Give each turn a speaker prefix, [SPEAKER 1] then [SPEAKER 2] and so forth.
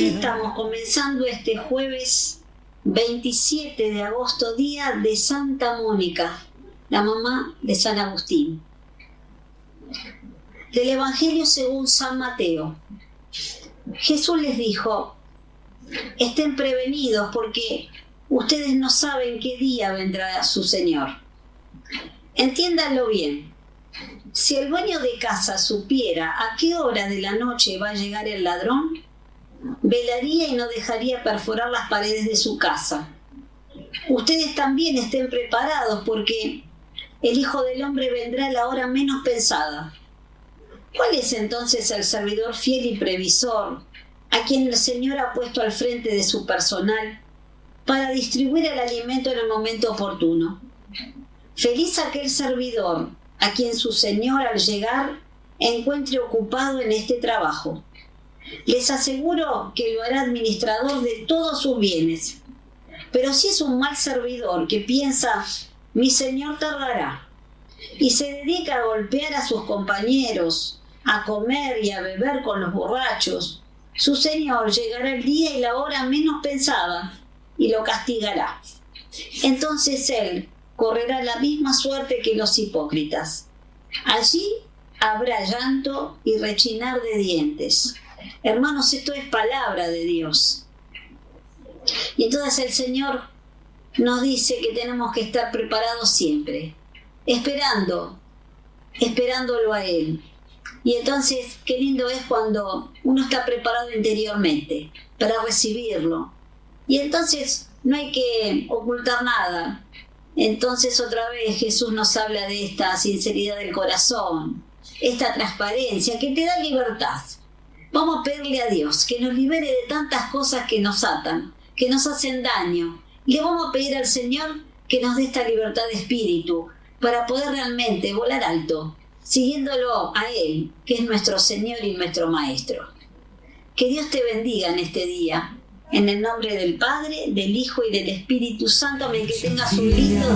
[SPEAKER 1] Aquí estamos comenzando este jueves 27 de agosto, día de Santa Mónica, la mamá de San Agustín. Del Evangelio según San Mateo. Jesús les dijo: estén prevenidos porque ustedes no saben qué día vendrá su Señor. Entiéndanlo bien. Si el dueño de casa supiera a qué hora de la noche va a llegar el ladrón, velaría y no dejaría perforar las paredes de su casa. Ustedes también estén preparados porque el Hijo del Hombre vendrá a la hora menos pensada. ¿Cuál es entonces el servidor fiel y previsor a quien el Señor ha puesto al frente de su personal para distribuir el alimento en el momento oportuno? Feliz aquel servidor a quien su Señor al llegar encuentre ocupado en este trabajo. Les aseguro que lo hará administrador de todos sus bienes. Pero si es un mal servidor que piensa, mi Señor tardará, y se dedica a golpear a sus compañeros, a comer y a beber con los borrachos, su Señor llegará el día y la hora menos pensada y lo castigará. Entonces él correrá la misma suerte que los hipócritas. Allí habrá llanto y rechinar de dientes. Hermanos, esto es palabra de Dios. Y entonces el Señor nos dice que tenemos que estar preparados siempre, esperándolo a Él. Y entonces, qué lindo es cuando uno está preparado interiormente para recibirlo. Y entonces no hay que ocultar nada. Entonces otra vez Jesús nos habla de esta sinceridad del corazón, esta transparencia que te da libertad. Vamos a pedirle a Dios que nos libere de tantas cosas que nos atan, que nos hacen daño. Y le vamos a pedir al Señor que nos dé esta libertad de espíritu para poder realmente volar alto, siguiéndolo a Él, que es nuestro Señor y nuestro Maestro. Que Dios te bendiga en este día. En el nombre del Padre, del Hijo y del Espíritu Santo. Amén. Que tengas un lindo